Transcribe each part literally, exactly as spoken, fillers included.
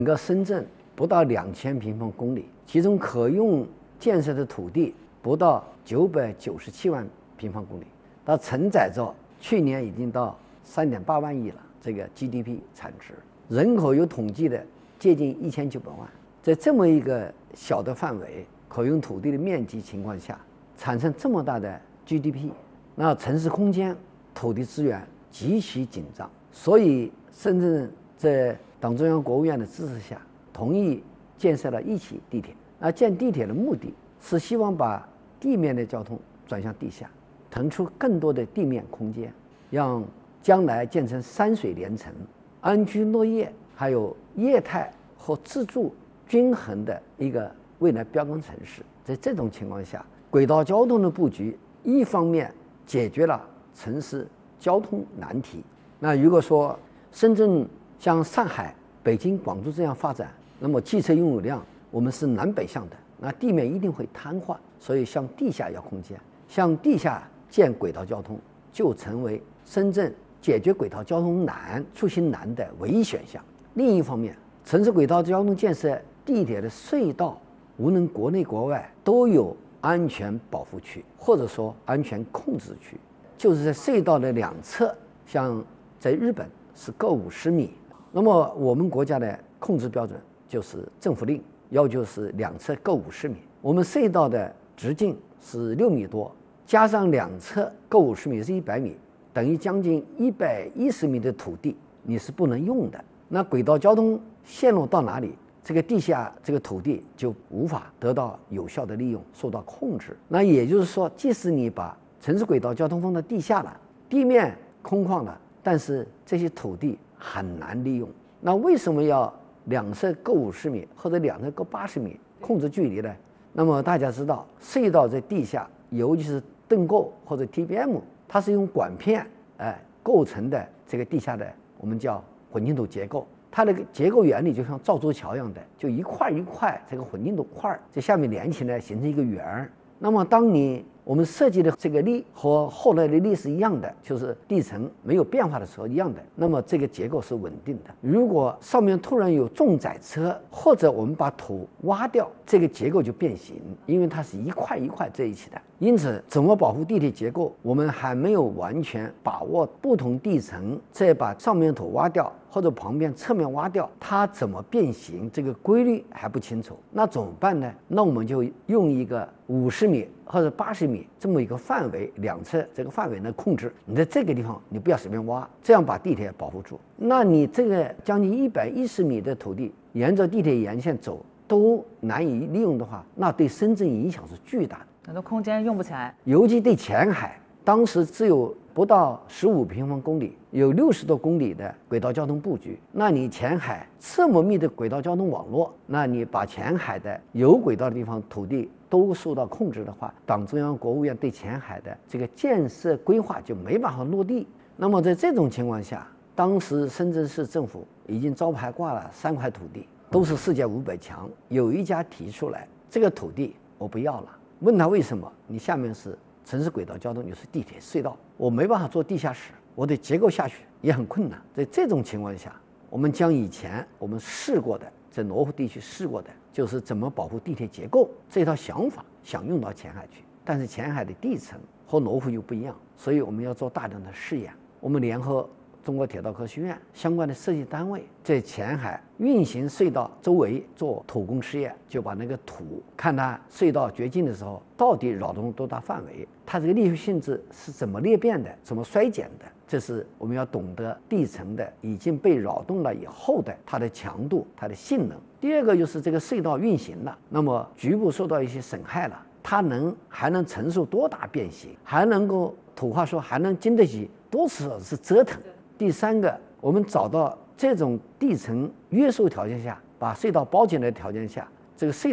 整个深圳不到两千平方公里，其中可用建设的土地不到九百九十七万平方公里，它承载着去年已经到三点八万亿了这个 G D P 产值，人口有统计的接近一千九百万，在这么一个小的范围可用土地的面积情况下，产生这么大的 G D P， 那城市空间、土地资源极其紧张，所以深圳在党中央、国务院的支持下，同意建设了一起地铁。那建地铁的目的是希望把地面的交通转向地下，腾出更多的地面空间，让将来建成山水连城、安居乐业，还有业态和自住均衡的一个未来标杆城市。在这种情况下，轨道交通的布局，一方面解决了城市交通难题。那如果说深圳像上海、北京、广州这样发展，那么汽车拥有量我们是南北向的，那地面一定会瘫痪，所以向地下要空间，向地下建轨道交通就成为深圳解决轨道交通难、出行难的唯一选项。另一方面，城市轨道交通建设地铁的隧道，无论国内国外都有安全保护区，或者说安全控制区，就是在隧道的两侧，像在日本是各五十米，那么我们国家的控制标准就是政府令要求是两侧各五十米，我们隧道的直径是六米多，加上两侧各五十米是一百米，等于将近一百一十米的土地你是不能用的。那轨道交通线路到哪里，这个地下这个土地就无法得到有效的利用，受到控制。那也就是说，即使你把城市轨道交通放到地下了，地面空旷了，但是这些土地很难利用。那为什么要两侧各五十米或者两侧各八十米控制距离呢？那么大家知道，隧道在地下，尤其是盾构或者 T B M， 它是用管片哎构成的这个地下的我们叫混凝土结构。它的结构原理就像造珠桥一样的，就一块一块这个混凝土块在下面连起来形成一个圆儿。那么当你我们设计的这个力和后来的力是一样的，就是地层没有变化的时候一样的，那么这个结构是稳定的。如果上面突然有重载车，或者我们把土挖掉，这个结构就变形，因为它是一块一块在一起的。因此怎么保护地铁结构，我们还没有完全把握不同地层再把上面土挖掉或者旁边侧面挖掉，它怎么变形，这个规律还不清楚。那怎么办呢？那我们就用一个五十米或者八十米这么一个范围，两侧这个范围来控制。你在这个地方你不要随便挖，这样把地铁保护住。那你这个将近一百一十米的土地沿着地铁沿线走都难以利用的话，那对深圳影响是巨大的， 很多空间用不起来。 尤其对前海，当时只有不到十五平方公里，有六十多公里的轨道交通布局。那你前海这么密的轨道交通网络，那你把前海的有轨道的地方土地都受到控制的话，党中央、国务院对前海的这个建设规划就没办法落地。那么在这种情况下，当时深圳市政府已经招牌挂了三块土地，都是世界五百强。有一家提出来，这个土地我不要了，问他为什么？你下面是城市轨道交通，你是地铁隧道，我没办法做地下室，我的结构下去也很困难。在这种情况下，我们将以前我们试过的，在罗湖地区试过的，就是怎么保护地铁结构这套想法，想用到前海去。但是前海的地层和罗湖又不一样，所以我们要做大量的试验。我们联合中国铁道科学院相关的设计单位，在前海运行隧道周围做土工试验，就把那个土看它隧道掘进的时候到底扰动多大范围，它这个力学性质是怎么裂变的，怎么衰减的，这是我们要懂得地层的已经被扰动了以后的它的强度、它的性能。第二个就是这个隧道运行了，那么局部受到一些损害了，它能还能承受多大变形，还能够土话说还能经得起多少次折腾。第三个，我们找到这种地层约束条件下，把隧道包起来的条件下，这个隧道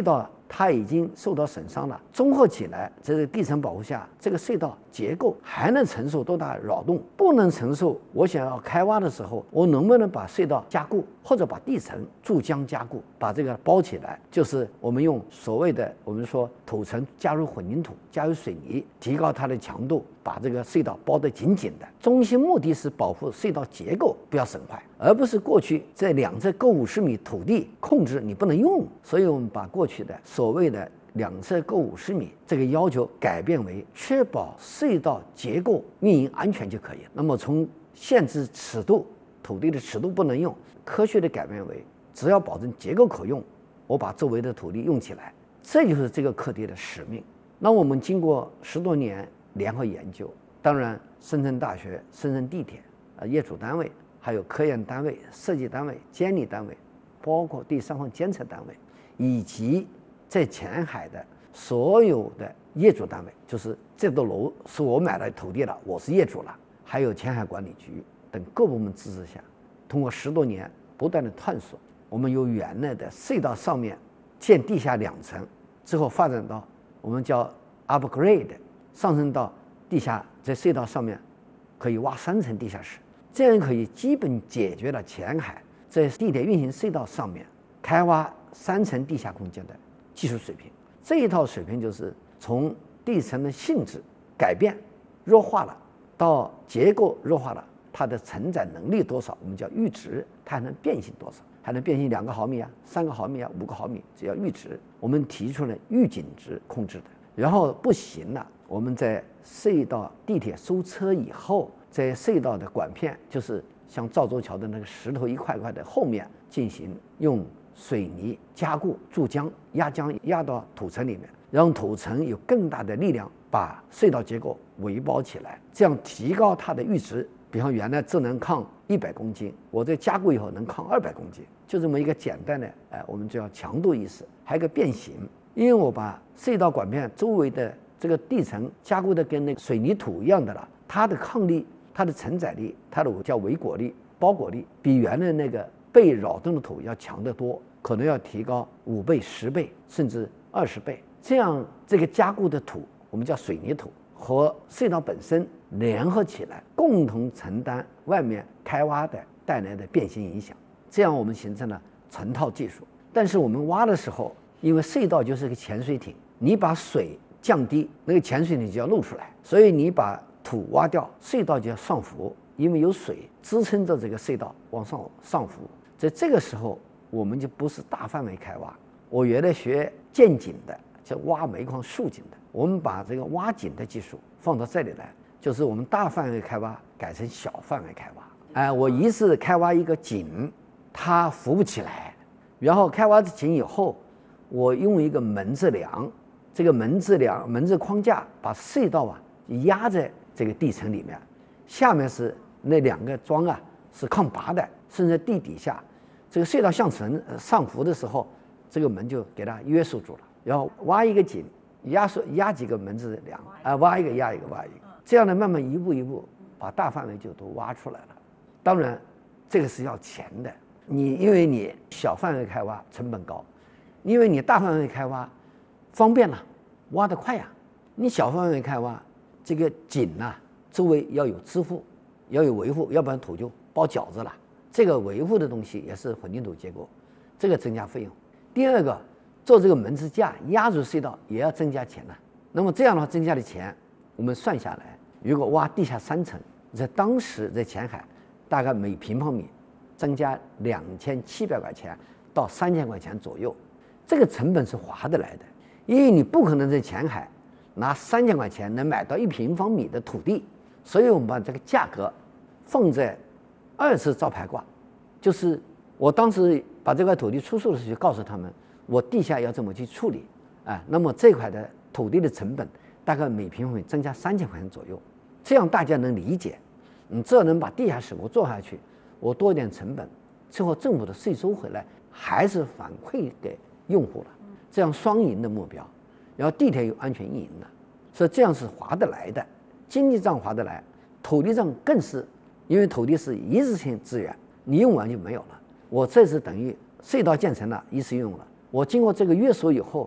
它已经受到损伤了。综合起来，在这个地层保护下，这个隧道结构还能承受多大扰动？不能承受。我想要开挖的时候，我能不能把隧道加固，或者把地层注浆加固，把这个包起来？就是我们用所谓的我们说土层加入混凝土，加入水泥，提高它的强度，把这个隧道包得紧紧的。中心目的是保护隧道结构不要损坏，而不是过去在两侧各五十米土地控制你不能用。所以我们把过去的所谓的两侧各五十米这个要求改变为确保隧道结构运营安全就可以了。那么从限制尺度，土地的尺度不能用，科学的改变为只要保证结构可用，我把周围的土地用起来，这就是这个课题的使命。那我们经过十多年联合研究，当然深圳大学、深圳地铁、呃业主单位，还有科研单位、设计单位、监理单位，包括第三方监测单位，以及在前海的所有的业主单位，就是这栋楼是我买了土地了，我是业主了，还有前海管理局等各部门支持下，通过十多年不断的探索，我们由原来的隧道上面建地下两层，之后发展到我们叫 upgrade， 上升到地下，在隧道上面可以挖三层地下室，这样可以基本解决了前海在地铁运行隧道上面开挖三层地下空间的技术水平。这一套水平就是从地层的性质改变弱化了，到结构弱化了，它的承载能力多少，我们叫阈值，它还能变形多少，还能变形两个毫米啊、三个毫米啊、五个毫米，这叫阈值。我们提出了预警值控制的。然后不行了，我们在隧道地铁收车以后，在隧道的管片，就是像赵州桥的那个石头一块块的后面进行用水泥加固、注浆、压浆压到土层里面，让土层有更大的力量把隧道结构围包起来，这样提高它的阈值。比方原来只能抗一百公斤，我这加固以后能抗二百公斤，就这么一个简单的，哎，我们叫强度意识，还有一个变形。因为我把隧道管片周围的这个地层加固的跟那个水泥土一样的了，它的抗力、它的承载力、它的叫围裹力、包裹力，比原来那个被扰动的土要强得多，可能要提高五倍、十倍，甚至二十倍。这样这个加固的土，我们叫水泥土，和隧道本身联合起来，共同承担外面开挖的带来的变形影响。这样我们形成了成套技术。但是我们挖的时候，因为隧道就是个潜水艇，你把水降低，那个潜水艇就要露出来，所以你把土挖掉，隧道就要上浮，因为有水支撑着这个隧道往上上浮。在这个时候，我们就不是大范围开挖。我原来学建井的，叫挖煤矿竖井的，我们把这个挖井的技术放到这里来，就是我们大范围开挖改成小范围开挖。哎，我一次开挖一个井，它浮不起来，然后开挖的井以后，我用一个门字梁，这个门字梁门字框架把隧道啊压在这个地层里面，下面是那两个桩啊是抗拔的，甚至地底下，这个隧道向层上浮的时候，这个门就给它约束住了。然后挖一个井，压缩压几个门字梁啊，挖一个压一个挖一个，这样呢慢慢一步一步把大范围就都挖出来了。当然，这个是要钱的，你因为你小范围开挖成本高。因为你大范围开挖方便了，挖得快呀。你小范围开挖，这个井呐、啊，周围要有支付，要有维护，要不然土就包饺子了。这个维护的东西也是混凝土结构，这个增加费用。第二个，做这个门支架压住隧道也要增加钱了。那么这样的话，增加的钱，我们算下来，如果挖地下三层，在当时在前海，大概每平方米增加两千七百块钱到三千块钱左右。这个成本是划得来的，因为你不可能在前海拿三千块钱能买到一平方米的土地，所以我们把这个价格放在二次招牌挂，就是我当时把这块土地出售的时候，就告诉他们，我地下要怎么去处理，啊，那么这块的土地的成本大概每平方米增加三千块钱左右，这样大家能理解，你只要能把地下室我做下去，我多一点成本，最后政府的税收回来还是反馈给用户了，这样双赢的目标，然后地铁有安全运营的，所以这样是划得来的，经济账划得来，土地账更是，因为土地是一次性资源，你用完就没有了。我这次等于隧道建成了，一次用了，我经过这个约束以后，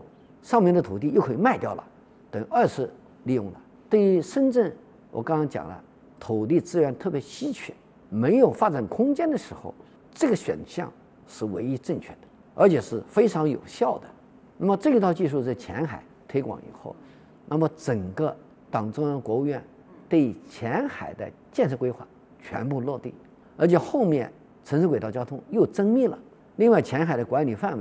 上面的土地又可以卖掉了，等于二次利用了。对于深圳，我刚刚讲了，土地资源特别稀缺，没有发展空间的时候，这个选项是唯一正确的，而且是非常有效的。那么这一套技术在前海推广以后，那么整个党中央、国务院对前海的建设规划全部落地，而且后面城市轨道交通又增密了。另外，前海的管理范围